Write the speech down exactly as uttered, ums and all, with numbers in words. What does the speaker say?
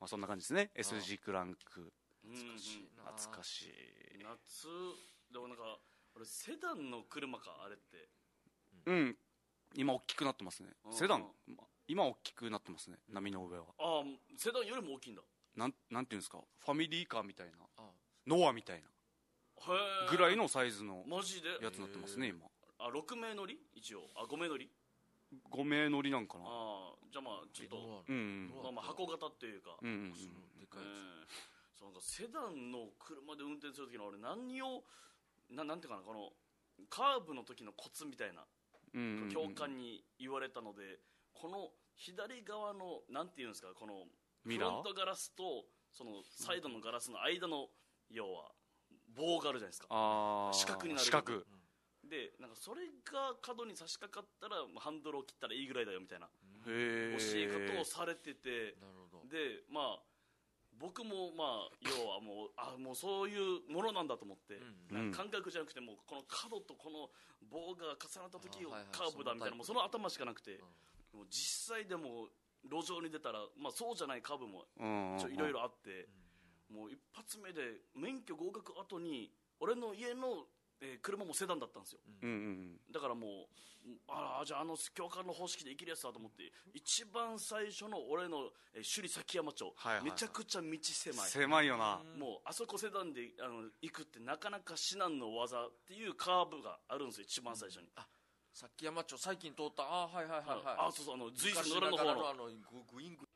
まあ、そんな感じですね。 エスジー クランク懐かしいな。 懐かしい。 夏でもなんか俺セダンの車かあれって。 うん、今大きくなってますね。セダン今大きくなってますね、波の上は。 ああ、セダンよりも大きいんだ。 なんなんていうんですか、ファミリーカーみたいな、ノアみたいなへぐらいのサイズのマジでやつになってますね今。 あ、ろく名乗り一応。あ、ご名乗りご名乗りなんかな。 ああ、じゃあまあちょっと、 うん、 まあ、まあ箱型っていうか、 うんうんうん、 でかいやつ。そうなんかセダンの車で運転する時の俺何をななんていうかな、このカーブの時のコツみたいな、うんうんうん、教官に言われたので、この左側のなんていうんですか、このフロントガラスとそのサイドのガラスの間の要は棒があるじゃないですか。あ、四角になる四角で、なんかそれが角に差し掛かったらハンドルを切ったらいいぐらいだよみたいな教え方をされてて、でまあ僕もまあ要はもうあもうそういうものなんだと思って、うん、なんか感覚じゃなくてもうこの角とこの棒が重なった時をカーブだみたいな、もうその頭しかなくて、もう実際でも路上に出たら、まあ、そうじゃないカーブもいろいろあって、もう一発目で免許合格後に俺の家のえー、車もセダンだったんですよ、うんうんうん、だからもうああじゃああの教官の方式で生きるやつだと思って、一番最初の俺の、えー、首里崎山町、はいはいはい、めちゃくちゃ道狭い狭いよな。 もうあそこセダンであの行くってなかなか至難の技っていうカーブがあるんですよ、一番最初に、うん、 あ崎山町最近通った、あはいはいはいはい、 あそうそう、あの随所の裏の方のあのグイングイン